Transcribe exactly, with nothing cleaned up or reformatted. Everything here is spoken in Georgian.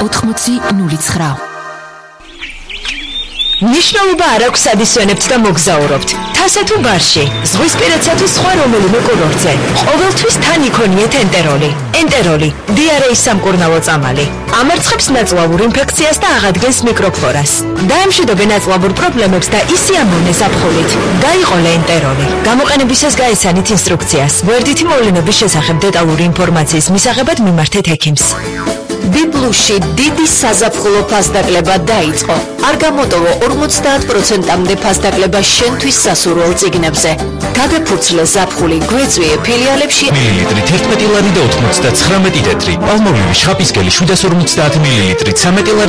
ოთხმოცი ნული ცხრა. ნიშნულობა არ აქვს ადისვენებთ და მოგზაურობთ. თასა თუ ბარში, ზღვისპირეთსა თუ სხვა რომელიმე კურორტზე. ყოველთვის თან იქონიეთ ენტეროლი. ენტეროლი, დიარეის სამკურნალო წამალი. ამარცხებს ნაწლავურ ინფექციას და აღადგენს მიკროფლორას. დაემშვიდობე ნაწლავურ პრობლემებს და ისიამოვნე ზაფხულით. გაიყოლე ენტეროლი. გამოყენებისას გაეცანით ინსტრუქციას. გვერდითი მოვლენების შესახებ დეტალური ინფორმაციის მისაღებად მიმართეთ ექიმს. ბიბლუში დიდი საზაფხულო ფასდაკლება დაიწყო. არ გამოტოვო ორმოცდაათ პროცენტამდე ფასდაკლება შენთვის სასურველ წიგნებზე. გაგაფურცლე ზაფხული, გვეწვიე ფილიალებში მილილიტრით ერთმეტი ლარი და ოთხმოცდაცხრამეტი თეთრი. პალმოვივი შხაპისკელი შვიდას ორმოცდაათ მილილიტრით სამეტი ლარი